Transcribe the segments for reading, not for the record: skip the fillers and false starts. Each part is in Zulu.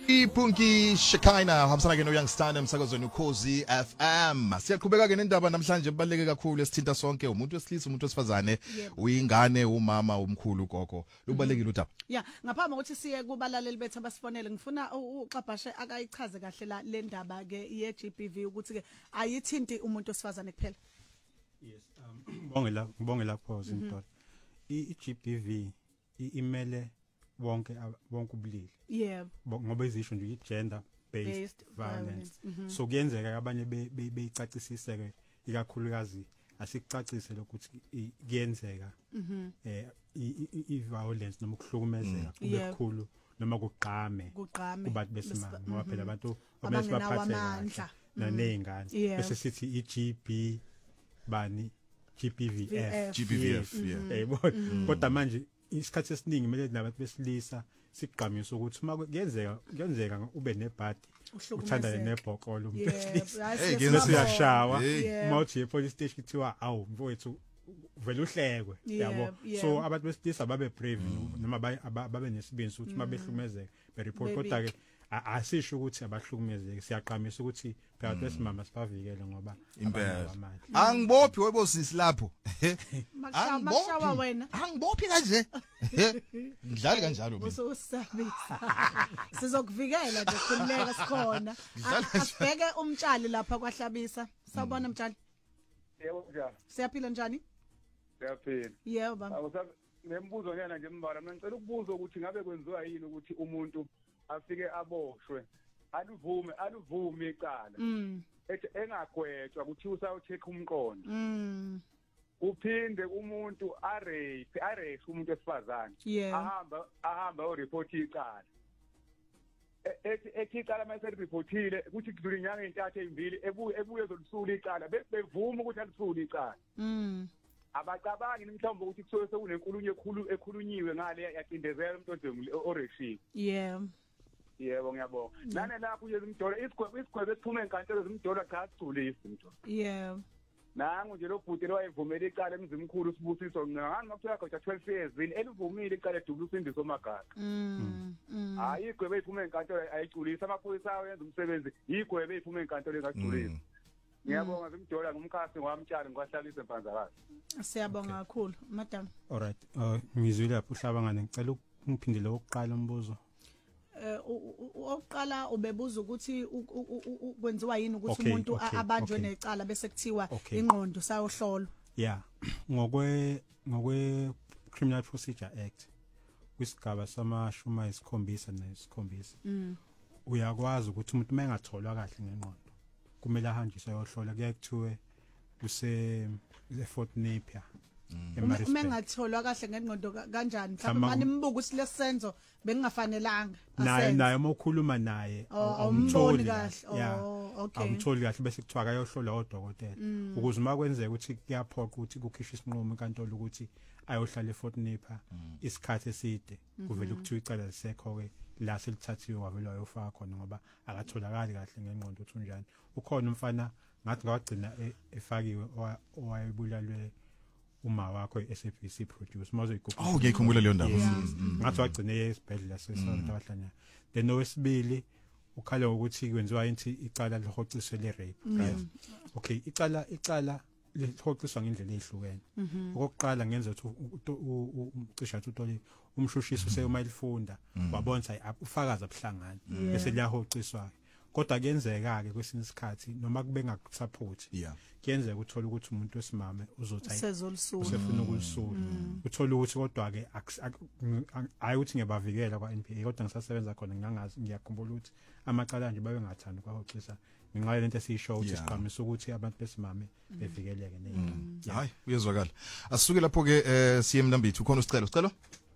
Ipunki Shekinah hamsana ke no Young Star emsakazweni uKhosi FM. Siyaqhubeka ke nendaba namhlanje ebaleke kakhulu esithinta sonke umuntu wesilisa umuntu wesifazane uyingane umama umkhulu gogo. Lubalekile utaba. Yeah, ngaphambi kokuthi siye kubalaleli bethu abasifonele ngifuna uXabhashe akayichaze kahle la le ndaba ke ye GBV ukuthi ke ayithinti umuntu wesifazane kuphela. Yes, ngibonge lapho Zintola. I-GBV imele wonke ubulili. Yeah. Ngoba izisho nje gender based violence. So kuyenzeka abanye beyicacisise ke ikakhulukazi asikucacise lokuthi kuyenzeka i-violence noma ukuhlukumezeka kubekhulu noma kuqame kubantu besimame ngoba phela abantu abasebaphatheka nanezingane bese sithi i-GB bani GBVF yeah. Kodwa manje isikhathi esiningi kumele nabantu besilisa siqhamise ukuthi uma kuyenzeka ube nebhadi uthanda nebhokolo umbesilisa bese uyashawa mawuthi police station kuthiwa awu mfowethu vele uhlekwe yabo so abantu besilisa babe brave noma babe nesibindi ukuthi uma behlukumezeka be report kodwa ke asisho ukuthi abahlukumezeke siyaqhamisa ukuthi phela besimama sibavikele ngoba impela angibophi webosisi lapho Mashawa wena angibophi kanje ngidlali kanjalo mina usosabisa sizokuvikela nje khuleka sikhona asibheke umtshali lapha kwahlabisa sawubona mtshali yebo njani siyaphila njani siyaphila yebo baba nembuzo nyana nje mbala mina ngicela ukubuza ukuthi ngabe kwenziwa yini ukuthi umuntu afike aboshwe aluvumi icala ethi engagwetshwa ukuthi usawucheck umqondo uphinde umuntu arape umuntu wesifazane ahamba ureport icala ethi icala mase reportile ukuthi kudlula inyanga entathu ezimbili ebuye zolusula icala bevuma ukuthi alusule icala abacabangi mhlawumbe ukuthi kusuke sekunenkulumo ekhulunyiwe ngale yaqindezela umuntu oreshiwe yebo ngiyabonga nane lapho uye zimdola isigwebo esiphuma enkantolo zimdola cha siculisi mntu yebo nangu nje lo bhuti lwayivumela icala emzimkhulu sibusiso ngani makuthiwa kodwa 12 years elivumile icala edubula usindiso magaga hayi igwebo ephuma enkantolo ayiculisa amaphoyisa ayenza umsebenzi igwebo ephuma enkantolo engaculisa ngiyabonga zimdola ngumkhasi ngwamtshali ngwahlalise Mpanzakazi siyabonga kakhulu madam alright ngizwile lapho uhlabangane ngicela ungiphindele oqala umbuzo oqala ubebuza ukuthi kwenziwa yini ukuthi umuntu abanjwe necala bese kuthiwa ingqondo sayohlolwa yeah ngokwe Criminal Procedure Act kwisigaba samashuma isikhombisa nesikhombisa uyakwazi ukuthi umuntu mengatholwa kahle ngengqondo kumele ahanjiswe ayohlolwa kuye kuthiwe use Fort Napier uma ngatholwa kahle ngengqondo kanjani mhlawumbe manje imbuka ukuthi lesenzo bengingafanelanga naye mokhuluma naye awumtholi kahle okay awumtholi kahle bese kuthiwa ayohlolwa odokotela ukuze uma kwenzeka ukuthi kuyaphoqa ukuthi kukhishwe isinqumo enkantolo ukuthi ayohlala eFort Napier isikhathi eside kuvela ukuthiwa icala lisekho ke la selithathiwe wavela ayofaka khona ngoba akatholakali kahle ngengqondo uthi unjani ukhona umfana ngathi ngawagcina efakiwe owayebulalwe uma wakho SABC produce maze igugu ngiyikhumbula leyo ndaba ngathi wagcine esibhedlela sesonto abahlanya then nowesibili ukhala ukuthi kwenziwa into icala lihoxiswe le rape okay icala lihoxiswa ngendlela ezihlukene okokuqala ngenza ukuthi umcisha uToli umshushisi useyoma ilifunda wabona ufakaza abuhlangani bese liyahoxiswa kodwa kuyenzeka ke kwesinye isikhathi noma kube ngakusupport kuyenzeka uthola ukuthi umuntu wesimame uzothi usefuna ukulisula uthola ukuthi kodwa ke ayi ukuthi ngiyabavikela kwa NPA kodwa ngisasebenza khona ngingazi ngiyakhumbula ukuthi amacala nje babe ngathandi kwahoxisa ngenxa yento esiyisho ukuthi siqhamisa ukuthi abantu besimame bevikeleke neyinto hayi uyezwakala asisuke lapho ke siye Mnambithi ukhona usicelo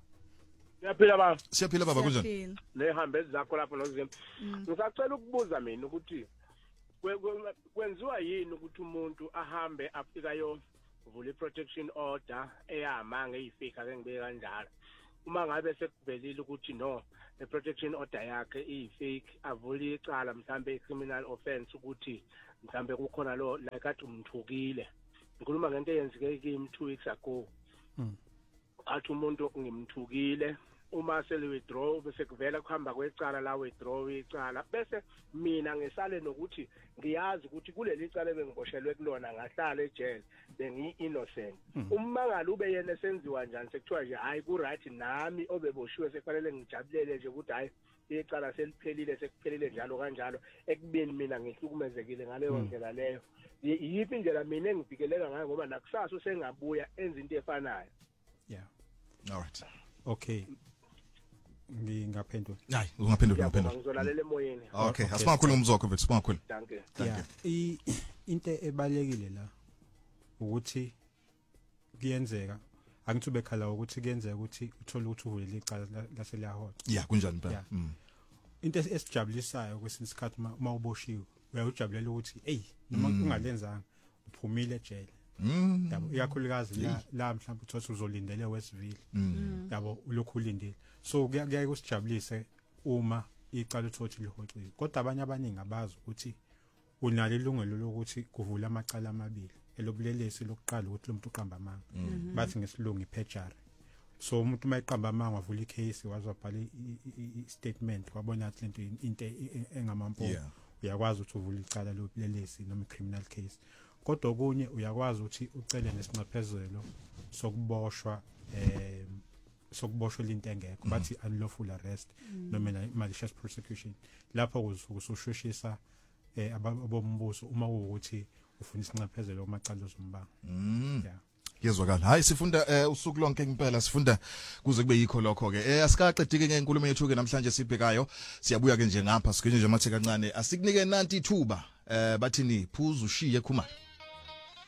Siyaphila baba kunjani lehambe zakho lapho nozimo ngisacela ukubuza mina ukuthi kwenziwa yini ukuthi umuntu ahambe afika yovula protection order eyamanga eyifika ke ngibe kanjalo uma ngabe sekuvelile ukuthi no the protection order yakhe iyifake avule icala mhlambe criminal offense ukuthi mhlambe kukhona lo like athi umthukile ngikhuluma ngento eyenzeke kimi 2 weeks ago athi umuntu ngimthukile uma sele withdraw bese kuvela kuhamba kwecala la withdraw icala bese mina ngisale nokuthi ngiyazi ukuthi kuleli cala ebengiboshelwe kulona ngahlala ejele bengi-innocent ummangalo ube yena esenziwa njani sekuthiwa nje hayi ku-right nami obeboshiwe sekufanele ngijabulele nje ukuthi hayi icala seliphelile sekuphelile njalo kanjalo ekubeni mina ngihlukumezekile ngaleyo ndlela leyo yiphi indlela mina engivikeleka ngayo ngoba nakusasa usengabuya enza into efanayo yeah all right okay ngingaphendula hayi ungaphendula ngizolalela emoyeni okay asimakhulu umzokho mfethu simakhulu danke yeah into ebalekile la ukuthi kuyenzeka angithi ubekhala ukuthi kuyenzeka ukuthi uthole ukuthi uvule icala laselahoxa yeah kunjani phela into esijabulisayo kwesinye isikhathi uma uboshiwe uyajabulela ukuthi hey noma ungalenzanga uphumile ejele yabo iyakhulukazi la mhlawumbe uthothi uzolindele wesivile yabo ulokhu ulindile so kuyaye kusijabulise uma icala uthothi lihoxiwe kodwa abanye abaningi abazi ukuthi unalo ilungelo lokuthi kuvula amacala amabili elobulelesi lokuqala ukuthi umuntu uqamba amanga bathi ngesilungu iperjury so umuntu mayiqamba amanga wavula icase wazobhala istatement kwabona ukuthi into engamampo uyakwazi ukuthi uvule icala lobulelesi noma criminal case kodwa okunye uyakwazi ukuthi ucele nesinxephezelo sokuboshwa into engekho bathi unlawful arrest noma malicious prosecution lapho ususheshisa abombuso uma ukuthi ufuna isinxephezelo kumacala zombanga yeah yezwakala hayi sifunda usuku lonke impela sifunda kuze kube yikho lokho ke asikaqedike ngenkulumo yethu ke namhlanje sibhekayo siyabuya ke nje ngapha sikenje nje mathe kancane asikunike nanti ithuba bathini phuzu ushiye khumalo